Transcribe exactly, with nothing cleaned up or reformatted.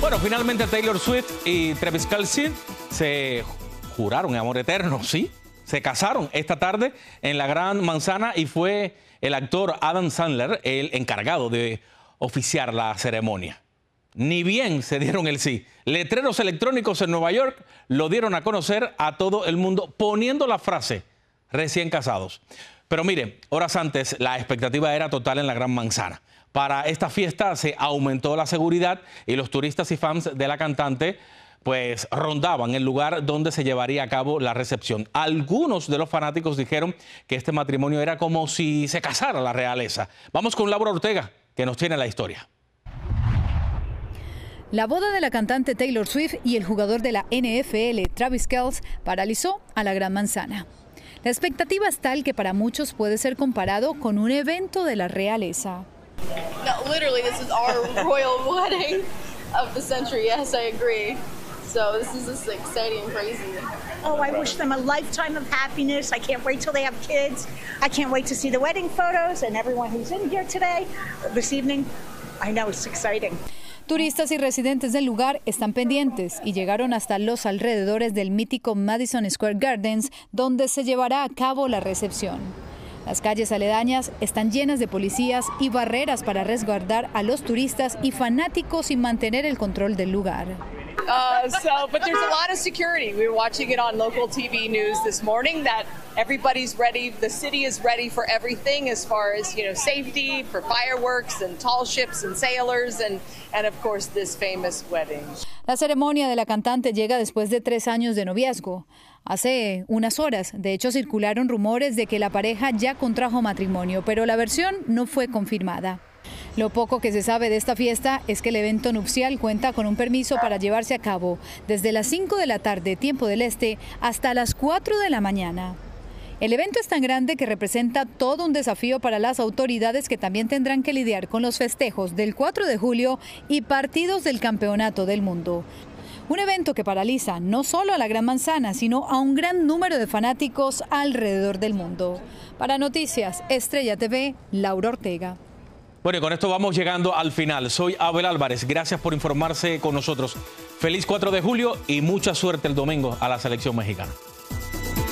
Bueno, finalmente Taylor Swift y Travis Kelce se juraron amor eterno, ¿sí? Se casaron esta tarde en la Gran Manzana y fue el actor Adam Sandler el encargado de oficiar la ceremonia. Ni bien se dieron el sí. Letreros electrónicos en Nueva York lo dieron a conocer a todo el mundo poniendo la frase recién casados. Pero mire, horas antes la expectativa era total en la Gran Manzana. Para esta fiesta se aumentó la seguridad y los turistas y fans de la cantante pues rondaban el lugar donde se llevaría a cabo la recepción. Algunos de los fanáticos dijeron que este matrimonio era como si se casara la realeza. Vamos con Laura Ortega, que nos tiene la historia. La boda de la cantante Taylor Swift y el jugador de la N F L, Travis Kelce, paralizó a la Gran Manzana. La expectativa es tal que para muchos puede ser comparado con un evento de la realeza. No, literally, this is our royal wedding of the century. Yes, I agree. So this is just exciting and crazy. Oh, I wish them a lifetime of happiness. I can't wait till they have kids. I can't wait to see the wedding photos and everyone who's in here today, this evening. I know it's exciting. Turistas y residentes del lugar están pendientes y llegaron hasta los alrededores del mítico Madison Square Gardens, donde se llevará a cabo la recepción. Las calles aledañas están llenas de policías y barreras para resguardar a los turistas y fanáticos y mantener el control del lugar. Uh, so, but there's a lot of security. We were watching it on local T V news this morning that everybody's ready. The city is ready for everything as far as, you know, safety for fireworks and tall ships and sailors and, and of course, this famous wedding. La ceremonia de la cantante llega después de tres años de noviazgo. Hace unas horas, de hecho, circularon rumores de que la pareja ya contrajo matrimonio, pero la versión no fue confirmada. Lo poco que se sabe de esta fiesta es que el evento nupcial cuenta con un permiso para llevarse a cabo desde las cinco de la tarde, tiempo del este, hasta las cuatro de la mañana. El evento es tan grande que representa todo un desafío para las autoridades, que también tendrán que lidiar con los festejos del cuatro de julio y partidos del Campeonato del Mundo. Un evento que paraliza no solo a la Gran Manzana, sino a un gran número de fanáticos alrededor del mundo. Para Noticias Estrella T V, Laura Ortega. Bueno, y con esto vamos llegando al final. Soy Abel Álvarez. Gracias por informarse con nosotros. Feliz cuatro de julio y mucha suerte el domingo a la selección mexicana.